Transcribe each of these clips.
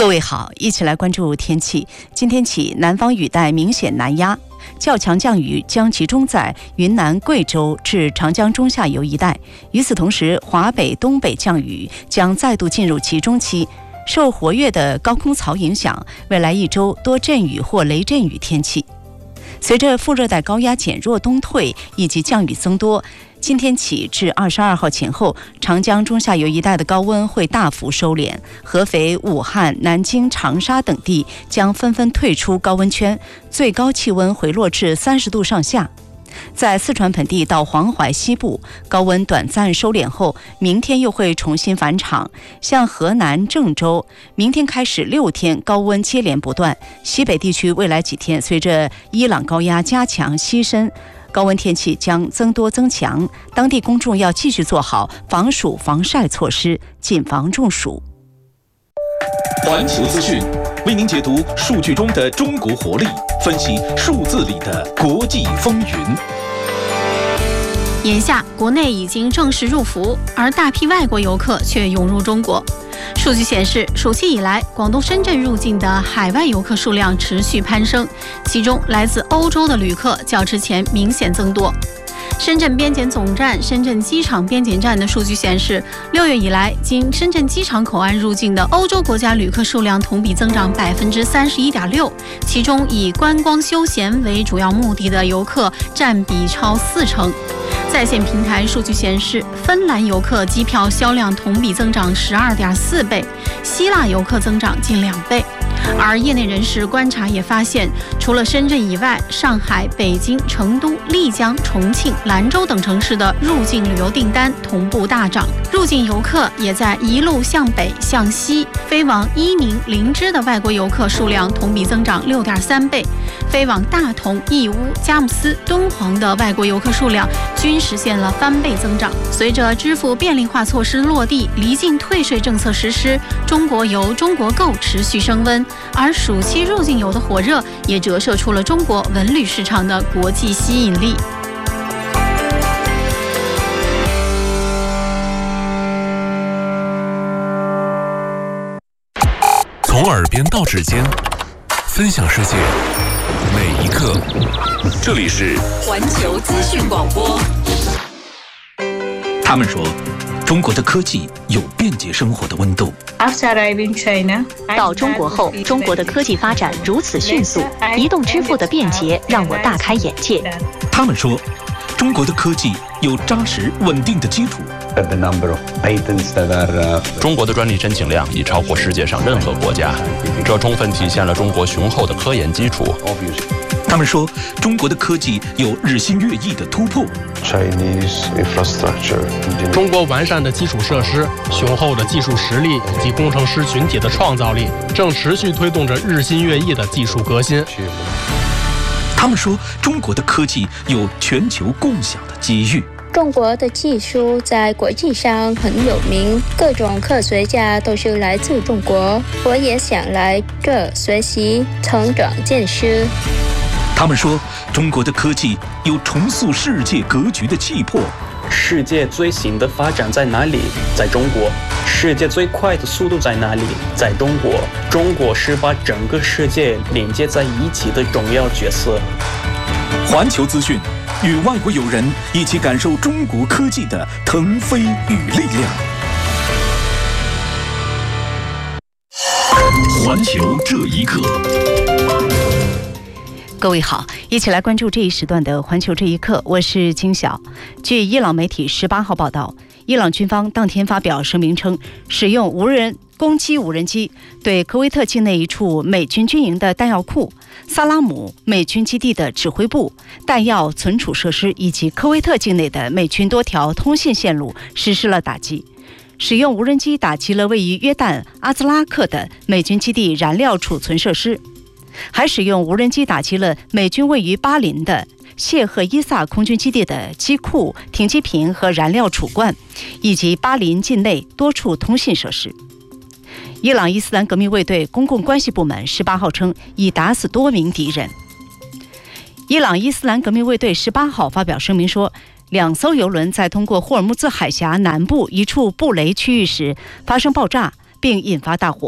各位好，一起来关注天气。今天起，南方雨带明显南压，较强降雨将集中在云南、贵州至长江中下游一带。与此同时，华北、东北降雨将再度进入集中期。受活跃的高空槽影响，未来一周多阵雨或雷阵雨天气。随着副热带高压减弱东退以及降雨增多，今天起至22号前后，长江中下游一带的高温会大幅收敛，合肥、武汉、南京、长沙等地将纷纷退出高温圈，最高气温回落至30度上下。在四川盆地到黄淮西部，高温短暂收敛后，明天又会重新返场。像河南郑州，明天开始6天高温接连不断。西北地区未来几天，随着伊朗高压加强西伸，高温天气将增多增强，当地公众要继续做好防暑防晒措施，谨防中暑。 环球资讯为您解读数据中的中国活力，分析数字里的国际风云。 眼下，国内已经正式入伏，而大批外国游客却涌入中国。数据显示，暑期以来，广东深圳入境的海外游客数量持续攀升，其中来自欧洲的旅客较之前明显增多。深圳边检总站、深圳机场边检站的数据显示，6月以来，经深圳机场口岸入境的欧洲国家旅客数量同比增长31.6%，其中以观光休闲为主要目的的游客占比超40%。在线平台数据显示，芬兰游客机票销量同比增长12.4倍，希腊游客增长近2倍。而业内人士观察也发现，除了深圳以外，上海、北京、成都、丽江、重庆、兰州等城市的入境旅游订单同步大涨，入境游客也在一路向北向西，飞往伊宁、林芝的外国游客数量同比增长6.3倍，飞往大同、义乌、佳木斯、敦煌的外国游客数量均实现了翻倍增长。随着支付便利化措施落地，离境退税政策实施，中国游、中国购持续升温，而暑期入境游的火热也折射出了中国文旅市场的国际吸引力。 从耳边到指尖，分享世界每一刻。这里是环球资讯广播。 他们说，中国的科技有便捷生活的温度。 到中国后，中国的科技发展如此迅速，移动支付的便捷让我大开眼界。 他们说，中国的科技有扎实稳定的基础。 中国的专利申请量已超过世界上任何国家，这充分体现了中国雄厚的科研基础。 他们说，中国的科技有日新月异的突破。 中国完善的基础设施、雄厚的技术实力以及工程师群体的创造力，正持续推动着日新月异的技术革新。 他们说，中国的科技有全球共享的机遇。 中国的技术在国际上很有名，各种科学家都是来自中国，我也想来这学习、成长见识。 他们说，中国的科技有重塑世界格局的气魄。 世界最新的发展在哪里？在中国。世界最快的速度在哪里？在中国。中国是把整个世界连接在一起的重要角色。 环球资讯，与外国友人一起感受中国科技的腾飞与力量。 环球这一刻。 各位好，一起来关注这一时段的环球这一刻，我是金晓。据伊朗媒体18号报道，伊朗军方当天发表声明称，使用攻击无人机对科威特境内一处美军军营的弹药库、萨拉姆美军基地的指挥部、弹药存储设施以及科威特境内的美军多条通信线路实施了打击。使用无人机打击了位于约旦阿兹拉克的美军基地燃料储存设施，还使用无人机打击了美军位于巴林的谢赫伊萨空军基地的机库、停机坪和燃料储罐，以及巴林境内多处通信设施。伊朗伊斯兰革命卫队公共关系部门18号称，已打死多名敌人。伊朗伊斯兰革命卫队18号发表声明说，2艘油轮在通过霍尔木兹海峡南部一处布雷区域时发生爆炸，并引发大火。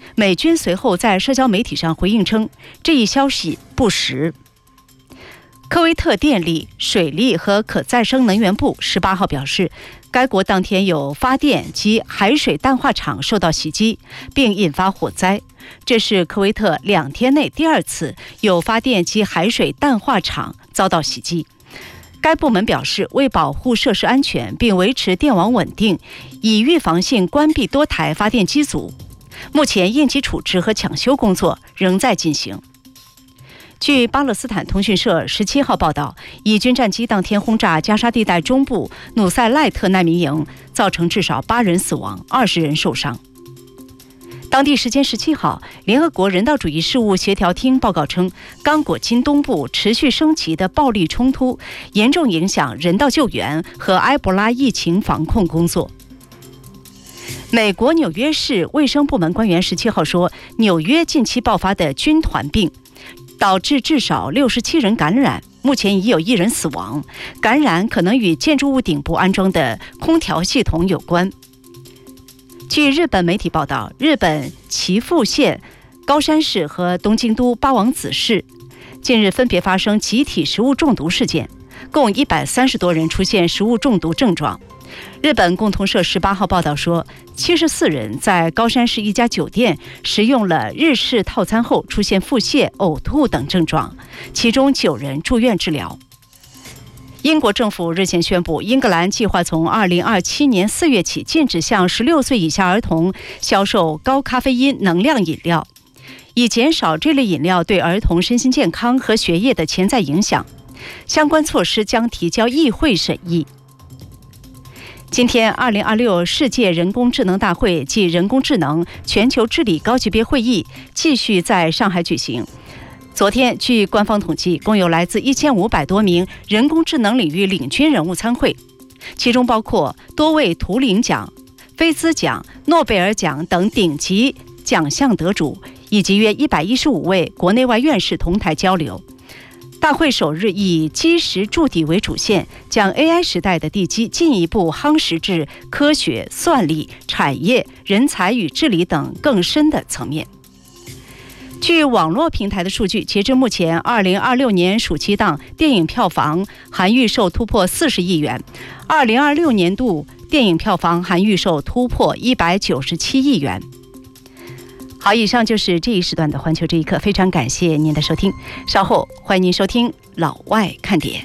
美军随后在社交媒体上回应称，这一消息不实。科威特电力、水利和可再生能源部18号表示，该国当天有发电及海水淡化厂受到袭击，并引发火灾。这是科威特2天内第2次有发电及海水淡化厂遭到袭击。该部门表示，为保护设施安全并维持电网稳定，已预防性关闭多台发电机组。目前应急处置和抢修工作仍在进行。据巴勒斯坦通讯社17号报道，以军战机当天轰炸加沙地带中部努塞赖特难民营，造成至少8人死亡，20人受伤。当地时间17号，联合国人道主义事务协调厅报告称，刚果金东部持续升级的暴力冲突严重影响人道救援和埃博拉疫情防控工作。美国纽约市卫生部门官员17号说，纽约近期爆发的军团病导致至少67人感染，目前已有1人死亡，感染可能与建筑物顶部安装的空调系统有关。据日本媒体报道，日本岐阜县、高山市和东京都八王子市近日分别发生集体食物中毒事件，共130多人出现食物中毒症状。日本共同社18号报道说，74人在高山市一家酒店食用了日式套餐后出现腹泻、呕吐等症状，其中9人住院治疗。英国政府日前宣布，英格兰计划从2027年4月起禁止向16岁以下儿童销售高咖啡因能量饮料，以减少这类饮料对儿童身心健康和学业的潜在影响。相关措施将提交议会审议。今天2026世界人工智能大会暨人工智能全球治理高级别会议继续在上海举行。昨天，据官方统计，共有来自1500多名人工智能领域领军人物参会，其中包括多位图灵奖、菲兹奖、诺贝尔奖等顶级奖项得主，以及约115位国内外院士同台交流。大会首日以基石筑底为主线，将 AI 时代的地基进一步夯实至科学、算力、产业、人才与治理等更深的层面。据网络平台的数据，截至目前，2026年暑期档电影票房含预售突破40亿元，2026年度电影票房含预售突破197亿元。好，以上就是这一时段的环球这一刻，非常感谢您的收听，稍后欢迎您收听老外看点。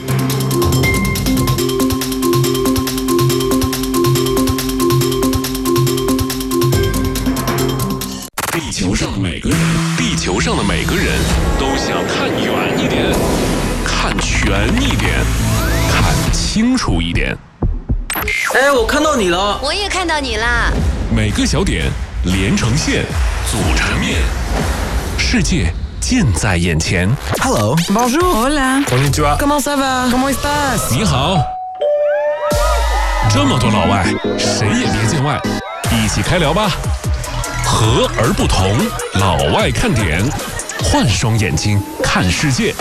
地球上的每个人都想看远一点，看全一点，看清楚一点。 哎，我看到你了， 我也看到你啦。 每个小点连成线，组成面，世界近在眼前。 Hello, bonjour, hola, konnichiwa, comment ça va, comment estás？ 你好。这么多老外，谁也别见外，一起开聊吧。和而不同，老外看点，换双眼睛看世界。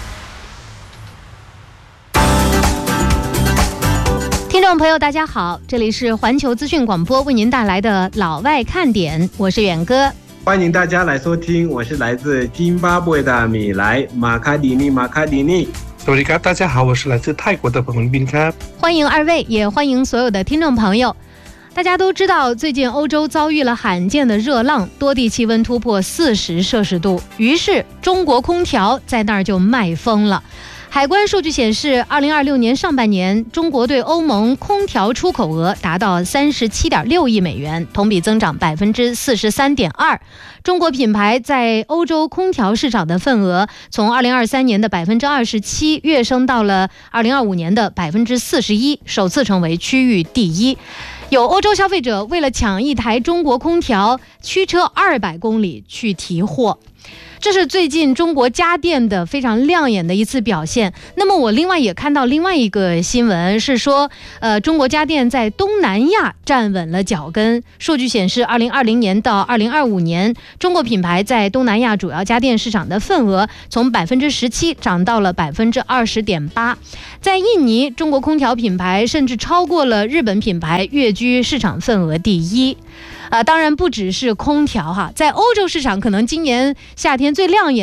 听众朋友大家好，这里是环球资讯广播为您带来的老外看点，我是远哥。 欢迎大家来收听，我是来自津巴布韦的米莱马卡迪尼。 大家好，我是来自泰国的彭斌卡。 欢迎二位，也欢迎所有的听众朋友。大家都知道，最近欧洲遭遇了罕见的热浪，多地气温突破40摄氏度，于是中国空调在那儿就卖疯了。海关数据显示，2026年上半年，中国对欧盟空调出口额达到37.6亿美元，同比增长43.2%。中国品牌在欧洲空调市场的份额从2023年的27%跃升到了2025年的41%，首次成为区域第一。有欧洲消费者为了抢一台中国空调，驱车200公里去提货。这是最近中国家电的非常亮眼的一次表现。那么我另外也看到另外一个新闻，是说中国家电在东南亚站稳了脚跟。数据显示，2020年到2025年，中国品牌在东南亚主要家电市场的份额从17%涨到了20.8%。在印尼，中国空调品牌甚至超过了日本品牌，跃居市场份额第一。 当然不只是空调哈，在欧洲市场可能今年夏天最亮眼